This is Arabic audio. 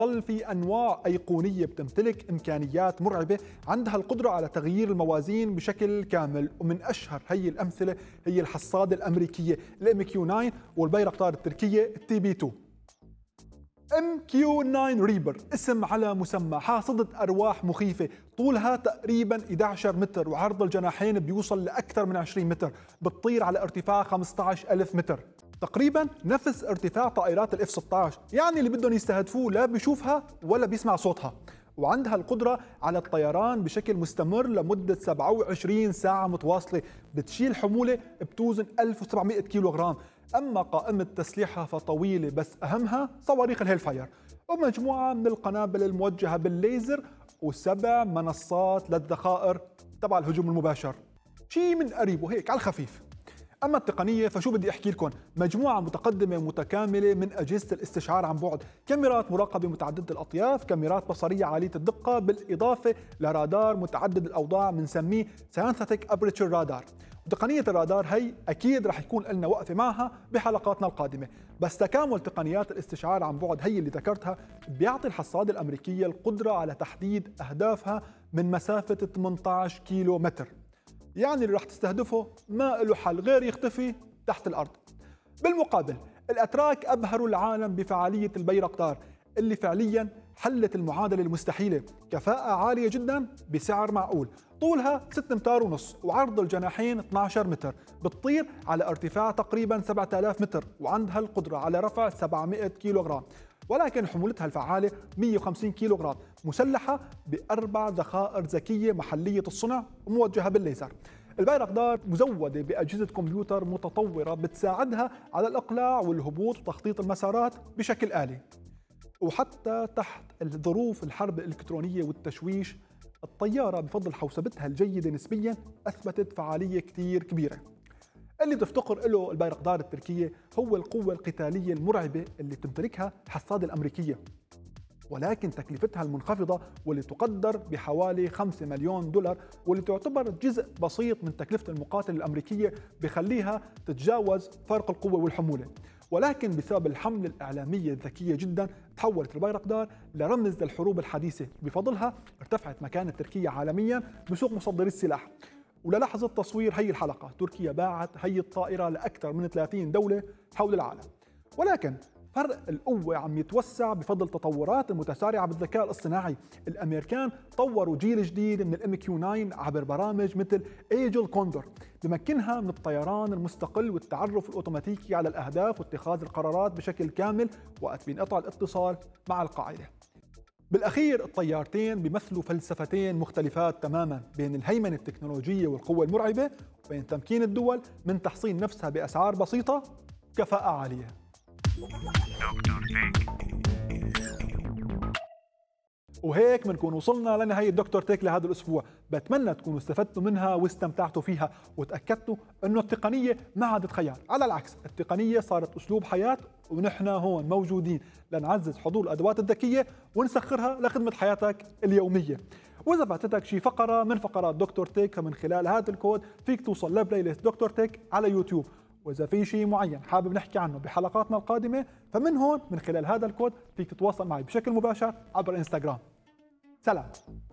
ظل في أنواع أيقونية بتمتلك إمكانيات مرعبة، عندها القدرة على تغيير الموازين بشكل كامل، ومن أشهر هي الأمثلة هي الحصادة الأمريكية MQ-9 والبيرقطار التركية TB2. MQ-9 ريبر اسم على مسمى، حاصدة أرواح مخيفة، طولها تقريبا 11 متر وعرض الجناحين بيوصل لأكثر من 20 متر، بتطير على ارتفاع 15,000 متر، تقريبا نفس ارتفاع طائرات الF-16، يعني اللي بدهم يستهدفوه لا بيشوفها ولا بيسمع صوتها. وعندها القدرة على الطيران بشكل مستمر لمدة 27 ساعة متواصلة، بتشيل حمولة بتوزن 1700 كيلوغرام. أما قائمة تسليحها فطويلة، بس أهمها صواريخ الهيل فاير ومجموعة من القنابل الموجهة بالليزر و7 منصات للذخائر تبع الهجوم المباشر. شيء من قريبه هيك على الخفيف. أما التقنية فشو بدي أحكي لكم، مجموعة متقدمة متكاملة من أجهزة الاستشعار عن بعد، كاميرات مراقبة متعددة الأطياف، كاميرات بصرية عالية الدقة، بالإضافة لرادار متعدد الأوضاع بنسميه Synthetic Aperture Radar. وتقنية الرادار هي أكيد رح يكون لنا وقفة معها بحلقاتنا القادمة، بس تكامل تقنيات الاستشعار عن بعد هي اللي ذكرتها بيعطي الحصادة الأمريكية القدرة على تحديد أهدافها من مسافة 18 كيلو متر، يعني اللي رح تستهدفه ما له حل غير يختفي تحت الأرض. بالمقابل الأتراك أبهروا العالم بفعالية البيرقطار اللي فعليا حلت المعادلة المستحيلة، كفاءة عالية جدا بسعر معقول، طولها 6 أمتار ونص وعرض الجناحين 12 متر، بتطير على ارتفاع تقريبا 7000 متر وعندها القدرة على رفع 700 كيلوغرام، ولكن حمولتها الفعالة 150 كيلوغرام، مسلحة ب4 ذخائر ذكية محلية الصنع وموجهة بالليزر. البيرقطار مزودة بأجهزة كمبيوتر متطورة بتساعدها على الإقلاع والهبوط وتخطيط المسارات بشكل آلي. وحتى تحت ظروف الحرب الإلكترونية والتشويش، الطيارة بفضل حوسبتها الجيدة نسبيا أثبتت فعالية كتير كبيرة. اللي بتفتقر له البيرقطار التركية هو القوة القتالية المرعبة اللي بتمتلكها الحصادة الأمريكية، ولكن تكلفتها المنخفضة واللي تقدر بحوالي 5 مليون دولار، واللي تعتبر جزء بسيط من تكلفة المقاتل الأمريكية بخليها تتجاوز فرق القوة والحمولة. ولكن بسبب الحملة الإعلامية الذكية جدا تحولت البيرقطار لرمز للحروب الحديثة، بفضلها ارتفعت مكانة تركيا عالميا بسوق مصدري السلاح. وللحظة تصوير هي الحلقة تركيا باعت هي الطائرة لأكثر من 30 دولة حول العالم. ولكن فرق القوة عم يتوسع بفضل التطورات المتسارعة بالذكاء الاصطناعي. الأمريكان طوروا جيل جديد من الMQ-9 عبر برامج مثل ايجل كوندور بمكنها من الطيران المستقل والتعرف الأوتوماتيكي على الأهداف واتخاذ القرارات بشكل كامل وقت بينقطع الاتصال مع القاعدة. بالأخير الطيارتين بيمثلوا فلسفتين مختلفات تماما بين الهيمنة التكنولوجية والقوة المرعبة، وبين تمكين الدول من تحصين نفسها بأسعار بسيطة وكفاءة عالية. وهيك بنكون وصلنا لنهاية دكتور تيك لهذا الأسبوع، بتمنى تكونوا استفدتوا منها واستمتعتوا فيها وتأكدتوا أنه التقنية ما عادت خيار، على العكس التقنية صارت أسلوب حياة، ونحن هون موجودين لنعزز حضور الأدوات الذكية ونسخرها لخدمة حياتك اليومية. وإذا فاتتك شي فقرة من فقرات دكتور تيك فمن خلال هذا الكود فيك توصل لبلاي ليست دكتور تيك على يوتيوب، وإذا في شيء معين حابب نحكي عنه بحلقاتنا القادمة فمن هون من خلال هذا الكود فيك تتواصل معي بشكل مباشر عبر انستغرام. سلام.